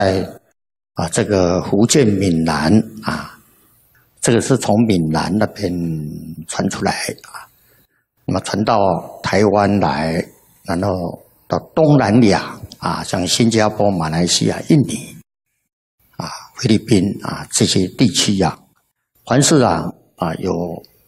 这个福建闽南这个是从闽南那边传出来那么传到台湾来，然后到东南亚像新加坡、马来西亚、印尼菲律宾这些地区凡是有